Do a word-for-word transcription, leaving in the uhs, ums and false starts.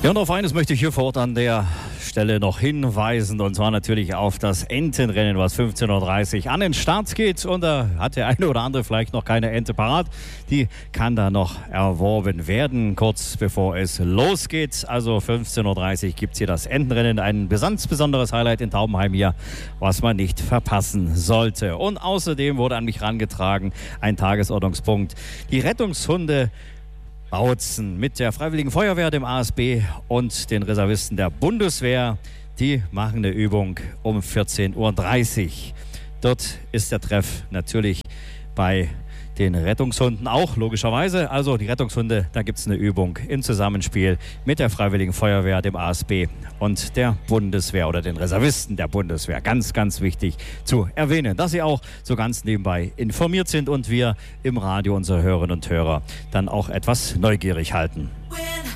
Ja, und auf eines möchte ich hier vor Ort an der Stelle noch hinweisen, und zwar natürlich auf das Entenrennen, was fünfzehn Uhr dreißig an den Start geht. Und da hat der eine oder andere vielleicht noch keine Ente parat. Die kann da noch erworben werden, kurz bevor es losgeht. Also fünfzehn Uhr dreißig gibt es hier das Entenrennen, ein ganz besonderes Highlight in Taubenheim hier, was man nicht verpassen sollte. Und außerdem wurde an mich herangetragen ein Tagesordnungspunkt: die Rettungshunde Bautzen mit der Freiwilligen Feuerwehr, dem A S B und den Reservisten der Bundeswehr. Die machen eine Übung um vierzehn Uhr dreißig. Dort ist der Treff natürlich bei den Rettungshunden auch, logischerweise. Also die Rettungshunde, da gibt es eine Übung im Zusammenspiel mit der Freiwilligen Feuerwehr, dem A S B und der Bundeswehr oder den Reservisten der Bundeswehr. Ganz, ganz wichtig zu erwähnen, dass Sie auch so ganz nebenbei informiert sind und wir im Radio unsere Hörerinnen und Hörer dann auch etwas neugierig halten.